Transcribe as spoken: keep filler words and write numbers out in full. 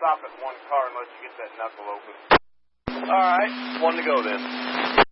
stop at one car and let you get that knuckle open. All right, one to go then.